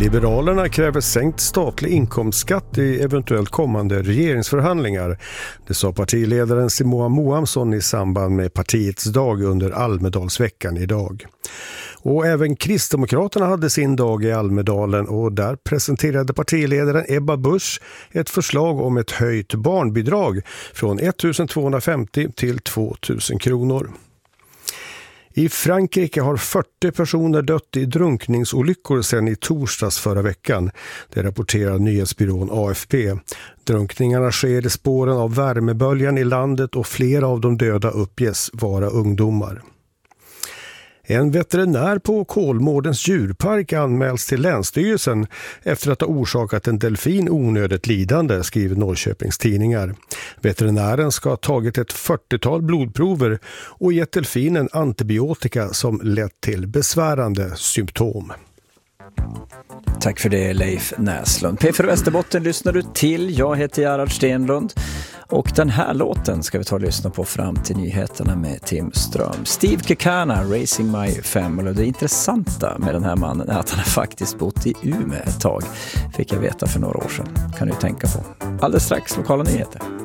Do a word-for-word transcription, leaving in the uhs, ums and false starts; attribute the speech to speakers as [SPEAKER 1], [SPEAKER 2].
[SPEAKER 1] Liberalerna kräver sänkt statlig inkomstskatt i eventuellt kommande regeringsförhandlingar. Det sa partiledaren Simoa Moamsson i samband med partiets dag under Almedalsveckan idag. Och även Kristdemokraterna hade sin dag i Almedalen och där presenterade partiledaren Ebba Busch ett förslag om ett höjt barnbidrag från ettusentvåhundrafemtio till tvåtusen kronor. I Frankrike har fyrtio personer dött i drunkningsolyckor sedan i torsdags förra veckan. Det rapporterar nyhetsbyrån A F P. Drunkningarna sker i spåren av värmeböljan i landet och flera av de döda uppges vara ungdomar. En veterinär på Kolmårdens djurpark anmäls till Länsstyrelsen efter att ha orsakat en delfin onödigt lidande, skriver Norrköpings tidningar. Veterinären ska ha tagit ett fyrtiotal blodprover och gett delfinen antibiotika som lett till besvärande symptom.
[SPEAKER 2] Tack för det, Leif Näslund. P fyra Västerbotten lyssnar du till. Jag heter Gerhard Stenlund. Och den här låten ska vi ta och lyssna på fram till nyheterna med Tim Ström. Steve Kekana, Racing My Family. Det intressanta med den här mannen är att han har faktiskt bott i Umeå ett tag. Fick jag veta för några år sedan. Kan du tänka på. Alldeles strax lokala nyheter.